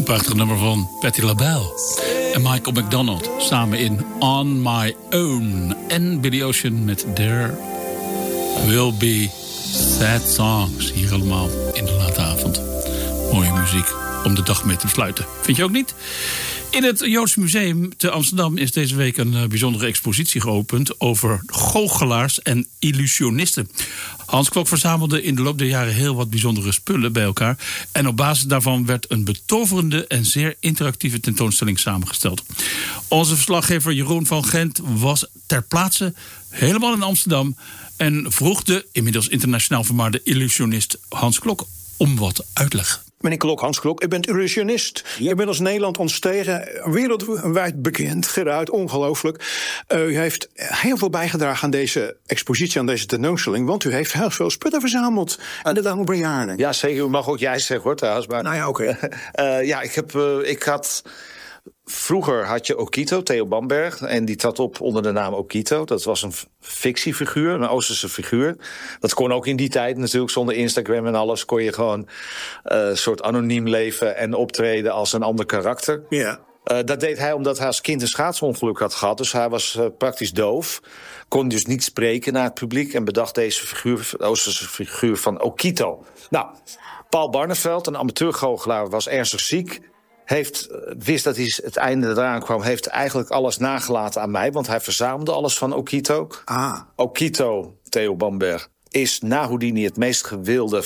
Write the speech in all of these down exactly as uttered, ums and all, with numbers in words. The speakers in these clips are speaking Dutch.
prachtig nummer van Patti LaBelle en Michael McDonald. Samen in On My Own. En Billy Ocean met There Will Be Sad Songs. Hier allemaal in de late avond. Mooie muziek om de dag mee te sluiten. Vind je ook niet? In het Joods Museum te Amsterdam is deze week een uh, bijzondere expositie geopend over goochelaars en illusionisten. Hans Klok verzamelde in de loop der jaren heel wat bijzondere spullen bij elkaar. En op basis daarvan werd een betoverende en zeer interactieve tentoonstelling samengesteld. Onze verslaggever Jeroen van Gent was ter plaatse helemaal in Amsterdam en vroeg de inmiddels internationaal vermaarde illusionist Hans Klok om wat uitleg. Meneer Klok, Hans Klok, u bent illusionist. Ja. U bent als Nederland ontstegen, wereldwijd bekend, geruid, ongelooflijk. Uh, u heeft heel veel bijgedragen aan deze expositie, aan deze tentoonstelling, want u heeft heel veel spullen verzameld in de loop jaren. Ja, zeker. U mag ook jij zeggen, hoor, trouwens. Maar, nou ja, oké. Okay. uh, ja, ik, heb, uh, ik had... Vroeger had je Okito, Theo Bamberg, en die trad op onder de naam Okito. Dat was een fictiefiguur, een Oosterse figuur. Dat kon ook in die tijd natuurlijk, zonder Instagram en alles, kon je gewoon een uh, soort anoniem leven en optreden als een ander karakter. Ja. Uh, dat deed hij omdat hij als kind een schaatsongeluk had gehad. Dus hij was uh, praktisch doof. Kon dus niet spreken naar het publiek en bedacht deze figuur, de Oosterse figuur van Okito. Nou, Paul Barneveld, een amateurgoochelaar, was ernstig ziek. Heeft, wist dat hij het einde eraan kwam, heeft eigenlijk alles nagelaten aan mij, want hij verzamelde alles van Okito. Ah. Okito, Theo Bamberg, is na Houdini het meest gewilde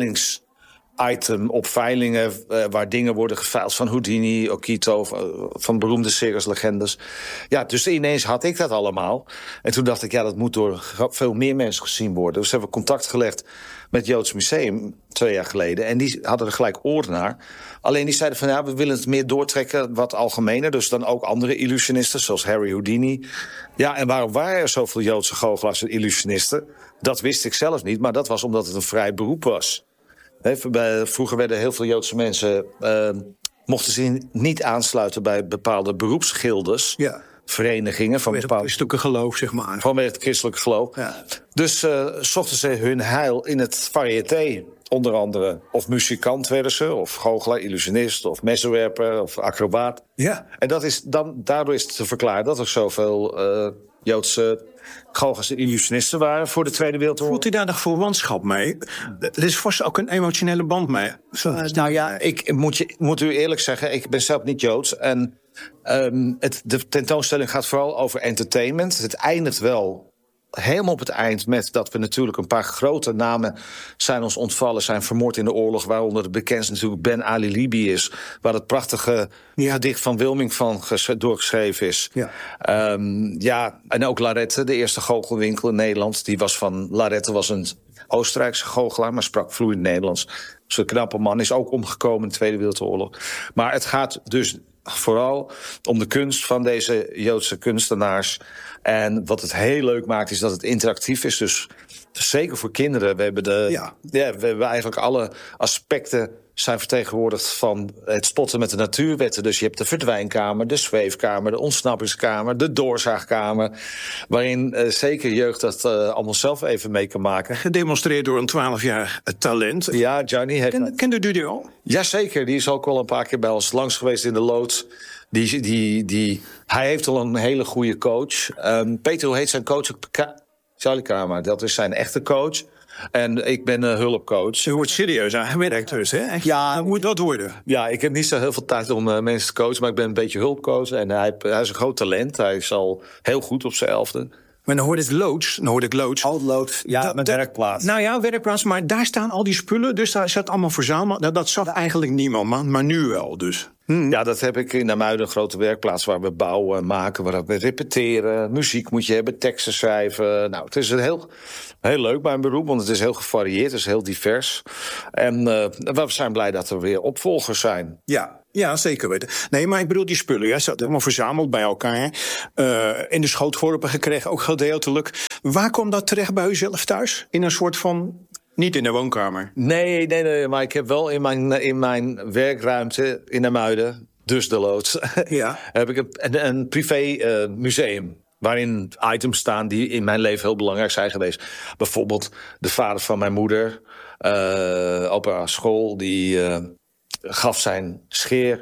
veilingsitem op veilingen, uh, waar dingen worden geveild van Houdini, Okito, uh, van beroemde circuslegendes. Ja, dus ineens had ik dat allemaal. En toen dacht ik, ja, dat moet door veel meer mensen gezien worden. Dus hebben we contact gelegd met het Joods Museum twee jaar geleden. En die hadden er gelijk oor naar. Alleen die zeiden van, ja, we willen het meer doortrekken, wat algemener. Dus dan ook andere illusionisten, zoals Harry Houdini. Ja, en waarom waren er zoveel Joodse goochelaars en illusionisten? Dat wist ik zelf niet, maar dat was omdat het een vrij beroep was. He, vroeger werden heel veel Joodse mensen, uh, mochten ze niet aansluiten bij bepaalde beroepsgildes. Ja. Verenigingen van bepaalde christelijke geloof, zeg maar. Vanwege het christelijke geloof. Ja. Dus uh, zochten ze hun heil in het variété. Onder andere, of muzikant werden ze, of goochelaar, illusionist, of messenwerper, of acrobaat. Ja. En dat is dan, daardoor is het te verklaren dat er zoveel uh, Joodse goochelaars en illusionisten waren voor de Tweede Wereldoorlog. Voelt u daar nog verwantschap mee? Er is vast ook een emotionele band mee. Uh, nou ja, ik moet, je, moet u eerlijk zeggen, ik ben zelf niet Joods. En um, het, de tentoonstelling gaat vooral over entertainment. Het eindigt wel helemaal op het eind met dat we natuurlijk een paar grote namen zijn ons ontvallen, zijn vermoord in de oorlog, waaronder de bekendste natuurlijk Ben Ali Libi is, waar het prachtige ja. gedicht van Wilming van doorgeschreven is. Ja. Um, ja, en ook Larette, de eerste goochelwinkel in Nederland, die was van, Larette was een Oostenrijkse goochelaar, maar sprak vloeiend Nederlands. Dus een knappe man, is ook omgekomen in de Tweede Wereldoorlog. Maar het gaat dus vooral om de kunst van deze Joodse kunstenaars. En wat het heel leuk maakt, is dat het interactief is. Dus zeker voor kinderen. We hebben, de, ja. Ja, we hebben eigenlijk alle aspecten zijn vertegenwoordigd van het spotten met de natuurwetten. Dus je hebt de verdwijnkamer, de zweefkamer, de ontsnappingskamer, de doorzaagkamer. Waarin uh, zeker jeugd dat uh, allemaal zelf even mee kan maken. Gedemonstreerd door een twaalfjarig talent. Ja, Johnny heeft... Ken, kende u die al? Jazeker, die is ook al een paar keer bij ons langs geweest in de loods. Die, die, die, hij heeft al een hele goede coach. Um, Peter, hoe heet zijn coach? Charlie Kramer, dat is zijn echte coach. En ik ben een hulpcoach. U wordt serieus aan. Hij werkt dus, hè? Echt? Ja, moet dat worden? Ja, ik heb niet zo heel veel tijd om uh, mensen te coachen, maar ik ben een beetje hulpcoach. En hij, hij is een groot talent. Hij is al heel goed op zijn elfde. Maar dan hoorde ik loods. Dan hoorde ik loods. Oud loods, ja, da, met da, werkplaats. Nou ja, werkplaats. Maar daar staan al die spullen. Dus daar zat allemaal verzameld. Nou, dat zag eigenlijk niemand, man. Maar nu wel, dus. Hmm. Ja, dat heb ik in Namuiden, een grote werkplaats waar we bouwen, maken, waar we repeteren. Muziek moet je hebben, teksten schrijven. Nou, het is een heel, heel leuk mijn beroep, want het is heel gevarieerd, het is heel divers. En uh, we zijn blij dat er weer opvolgers zijn. Ja. Ja, zeker weten. Nee, maar ik bedoel, die spullen, ja, ze hadden allemaal verzameld bij elkaar. Uh, in de schootworpen gekregen, ook gedeeltelijk. Waar kwam dat terecht bij u zelf thuis? In een soort van... Niet in de woonkamer? Nee, nee, nee, maar ik heb wel in mijn, in mijn werkruimte in Namuiden, dus de loods, ja. heb ik een, een privé uh, museum. Waarin items staan die in mijn leven heel belangrijk zijn geweest. Bijvoorbeeld de vader van mijn moeder, uh, op haar school, die uh, gaf zijn scheer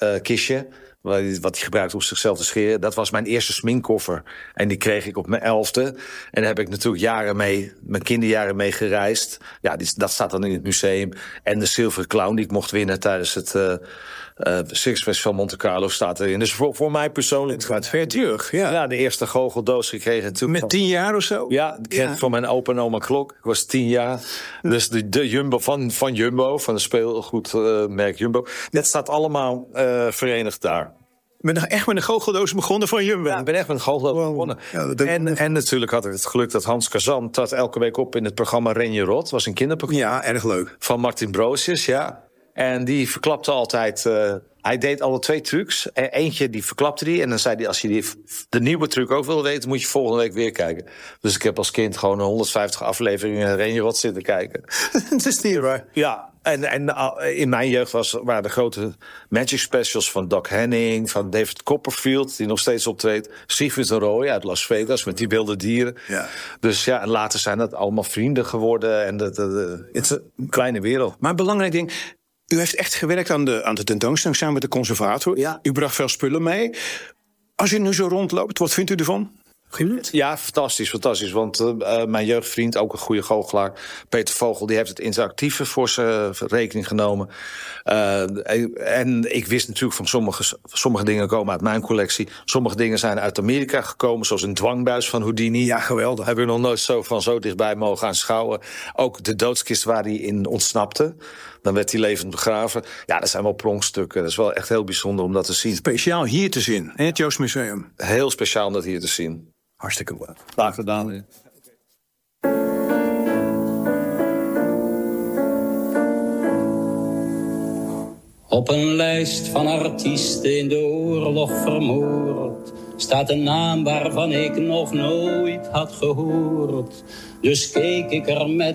uh, kistje. Wat hij gebruikte om zichzelf te scheren. Dat was mijn eerste sminkkoffer. En die kreeg ik op mijn elfde. En daar heb ik natuurlijk jaren mee, mijn kinderjaren mee gereisd. Ja, die, dat staat dan in het museum. En de zilveren clown die ik mocht winnen tijdens het uh, uh, Circus van Monte Carlo staat erin. Dus voor, voor mij persoonlijk... Het gaat ver terug, ja. Ja, de eerste goocheldoos gekregen. Natuurlijk. Met tien jaar of zo? Ja, ik kreeg ja. van mijn opa en oma Klok. Ik was tien jaar. Dus de, de Jumbo van, van Jumbo, van het speelgoedmerk uh, Jumbo. Dat staat allemaal uh, verenigd daar. Ik ben echt met een goocheldoos begonnen van Jumbo. Ja, ik ben echt met een goocheldoos wow. begonnen. Ja, en, en natuurlijk had ik het geluk dat Hans Kazan trad elke week op in het programma Ren je Rot. Was een kinderprogramma. Ja, erg leuk. Van Martin Broosjes, ja. En die verklapte altijd... Uh, hij deed alle twee trucs. Eentje die verklapte die. En dan zei hij, als je die, de nieuwe truc ook wil weten... moet je volgende week weer kijken. Dus ik heb als kind gewoon honderdvijftig afleveringen Ren je Rot zitten kijken. Dat is niet waar. Ja. En, en uh, in mijn jeugd was, waren de grote magic specials van Doc Henning... van David Copperfield, die nog steeds optreedt. Sigrid de Rooij uit Las Vegas met die wilde dieren. Ja. Dus ja, en later zijn dat allemaal vrienden geworden. En het is een kleine wereld. Maar een belangrijk ding... U heeft echt gewerkt aan de, aan de tentoonstelling samen met de conservator. Ja. U bracht veel spullen mee. Als u nu zo rondloopt, wat vindt u ervan? Ja, fantastisch, fantastisch. Want uh, mijn jeugdvriend, ook een goede goochelaar, Peter Vogel, die heeft het interactieve voor zijn rekening genomen. Uh, en ik wist natuurlijk van sommige, sommige dingen komen uit mijn collectie. Sommige dingen zijn uit Amerika gekomen, zoals een dwangbuis van Houdini. Ja, geweldig. Heb ik nog nooit zo van zo dichtbij mogen aanschouwen. Ook de doodskist waar hij in ontsnapte. Dan werd hij levend begraven. Ja, dat zijn wel pronkstukken. Dat is wel echt heel bijzonder om dat te zien. Speciaal hier te zien, in het Joost Museum. Heel speciaal om dat hier te zien. Hartstikke goed. Graag gedaan. Ja. Op een lijst van artiesten in de oorlog vermoord staat een naam waarvan ik nog nooit had gehoord. Dus keek ik er met